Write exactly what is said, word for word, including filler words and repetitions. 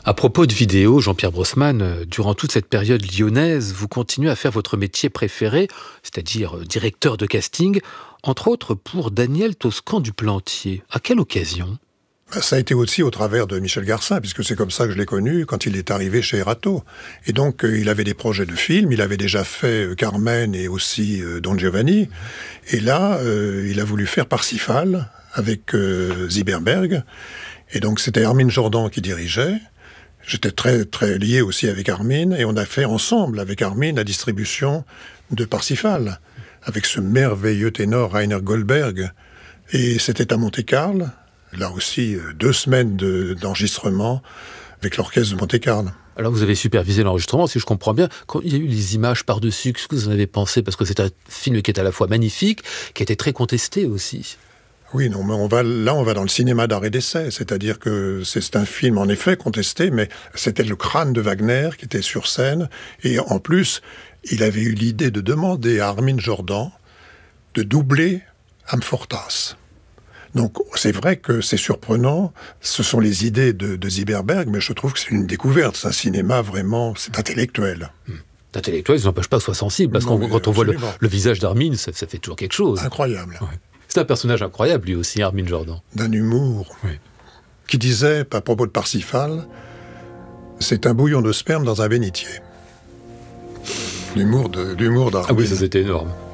À propos de vidéo, Jean-Pierre Brossman, euh, durant toute cette période lyonnaise, vous continuez à faire votre métier préféré, c'est-à-dire euh, directeur de casting, entre autres pour Daniel Toscan du Plantier. À quelle occasion? Ça a été aussi au travers de Michel Garcin, puisque c'est comme ça que je l'ai connu quand il est arrivé chez Erato. Et donc, euh, il avait des projets de films, il avait déjà fait euh, Carmen et aussi euh, Don Giovanni. Et là, euh, il a voulu faire Parsifal avec euh, Ziberberg. Et donc, c'était Armin Jordan qui dirigeait. J'étais très, très lié aussi avec Armin, et on a fait ensemble avec Armin la distribution de Parsifal, avec ce merveilleux ténor Rainer Goldberg. Et c'était à Monte-Carlo. Là aussi, deux semaines de, d'enregistrement avec l'orchestre de Monte-Carlo. Alors vous avez supervisé l'enregistrement, si je comprends bien. Quand il y a eu les images par-dessus, qu'est-ce que vous en avez pensé? Parce que c'est un film qui est à la fois magnifique, qui a été très contesté aussi. Oui, non, mais on va, là, on va dans le cinéma d'art et d'essai. C'est-à-dire que c'est un film, en effet, contesté, mais c'était le crâne de Wagner qui était sur scène. Et en plus, il avait eu l'idée de demander à Armin Jordan de doubler Amfortas. Donc, c'est vrai que c'est surprenant. Ce sont les idées de, de Ziberberg, mais je trouve que c'est une découverte. C'est un cinéma vraiment, c'est intellectuel. Hum. Intellectuel, ça n'empêche pas que ce soit sensible, parce que quand on voit le, le visage d'Armin, ça, ça fait toujours quelque chose. Incroyable. Ouais. C'est un personnage incroyable, lui aussi, Armin Jordan. D'un humour. Oui. Qui disait, à propos de Parsifal, c'est un bouillon de sperme dans un bénitier. L'humour de, l'humour d'Armin. Ah oui, ça c'était énorme.